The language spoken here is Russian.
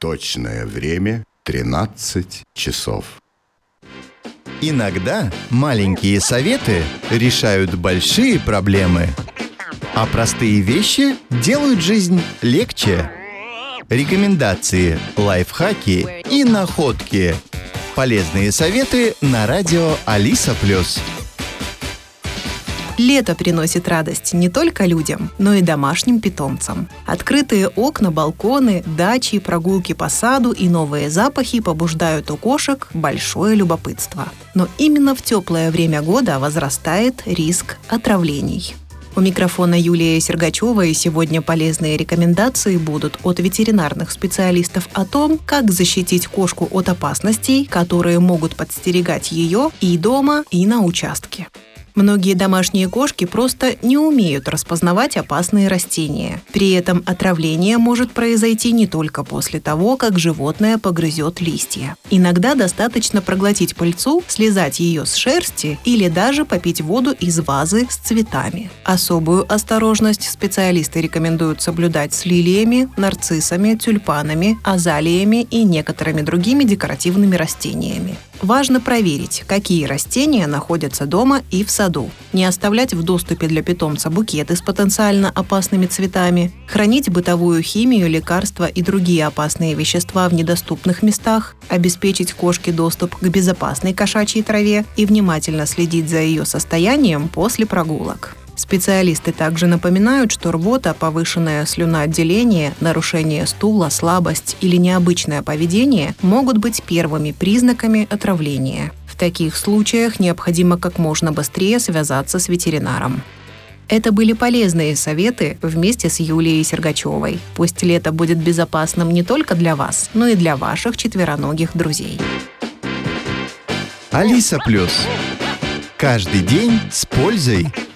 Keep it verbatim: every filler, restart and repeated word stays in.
Точное время тринадцать часов. Иногда маленькие советы решают большие проблемы, а простые вещи делают жизнь легче. Рекомендации, лайфхаки и находки. Полезные советы на радио Алиса Плюс. Лето приносит радость не только людям, но и домашним питомцам. Открытые окна, балконы, дачи, прогулки по саду и новые запахи побуждают у кошек большое любопытство. Но именно в теплое время года возрастает риск отравлений. У микрофона Юлия Сергачева, и сегодня полезные рекомендации будут от ветеринарных специалистов о том, как защитить кошку от опасностей, которые могут подстерегать ее и дома, и на участке. Многие домашние кошки просто не умеют распознавать опасные растения. При этом отравление может произойти не только после того, как животное погрызет листья. Иногда достаточно проглотить пыльцу, слезать ее с шерсти или даже попить воду из вазы с цветами. Особую осторожность специалисты рекомендуют соблюдать с лилиями, нарциссами, тюльпанами, азалиями и некоторыми другими декоративными растениями. Важно проверить, какие растения находятся дома и в саду. Не оставлять в доступе для питомца букеты с потенциально опасными цветами, хранить бытовую химию, лекарства и другие опасные вещества в недоступных местах, обеспечить кошке доступ к безопасной кошачьей траве и внимательно следить за ее состоянием после прогулок. Специалисты также напоминают, что рвота, повышенное слюноотделение, нарушение стула, слабость или необычное поведение могут быть первыми признаками отравления. В таких случаях необходимо как можно быстрее связаться с ветеринаром. Это были полезные советы вместе с Юлией Сергачевой. Пусть лето будет безопасным не только для вас, но и для ваших четвероногих друзей. Алиса Плюс. Каждый день с пользой.